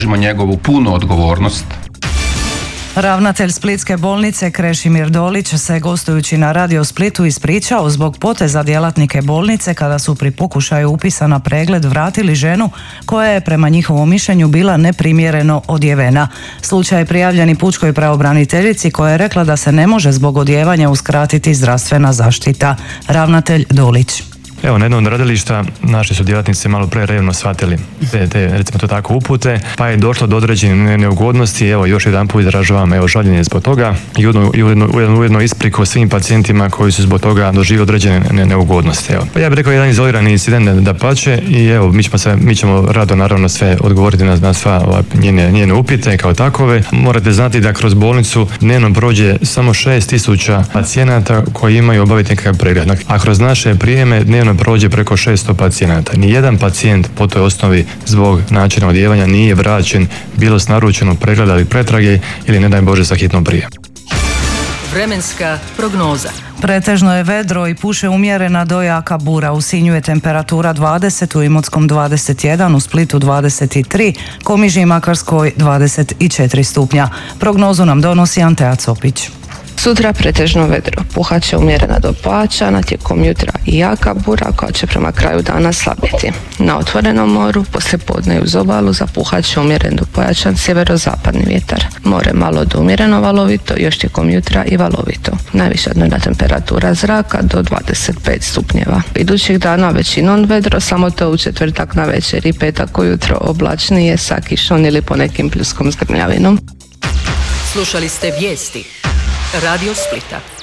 njegovu punu odgovornost. Ravnatelj Splitske bolnice Krešimir Dolić se gostujući na Radio Splitu ispričao zbog poteza djelatnike bolnice kada su pri pokušaju upisa na pregled vratili ženu koja je prema njihovom mišljenju bila neprimjereno odjevena. Slučaj je prijavljen i pučkoj pravobraniteljici koja je rekla da se ne može zbog odjevanja uskratiti zdravstvena zaštita. Ravnatelj Dolić. Evo, na jednom od radilišta naši su djelatnici malo prerevno shvatili te recimo to tako upute, pa je došlo do određene neugodnosti. Evo, još jedan put izražavam žaljenje zbog toga i ujedno ispriku svim pacijentima koji su zbog toga doživjeli određene neugodnosti. Evo. Pa ja bih rekao jedan izolirani incident da pače i evo, mi ćemo rado naravno sve odgovoriti na sva njene upite kao takove. Morate znati da kroz bolnicu dnevno prođe samo 6.000 pacijenata koji imaju obaviti nekakav pregled, a kroz naše prijeme dnevno prođe preko 600 pacijenata. Nijedan pacijent po toj osnovi zbog načina odjevanja nije vraćen bilo s naručenog pregleda ili pretrage ili ne daj Bože sa hitnom prijem. Vremenska prognoza. Pretežno je vedro i puše umjerena do jaka bura. U Sinju je temperatura 20, u Imotskom 21, u Splitu 23, Komiži i Makarskoj 24 stupnja. Prognozu nam donosi Antea Copić. Sutra pretežno vedro, puhat će umjerena do pojačana, tijekom jutra i jaka bura koja će prema kraju dana slabiti. Na otvorenom moru, poslijepodne i uz obalu zapuhat će umjeren do pojačan sjeverozapadni vjetar. More malo do umjereno valovito, još tijekom jutra i valovito. Najviša dnevna temperatura zraka do 25 stupnjeva. Idućih dana većinom vedro, samo to u četvrtak na večer i petak ujutro oblačnije sa kišom ili ponekim pljuskom s grmljavinom. Slušali ste vijesti Radio Splita.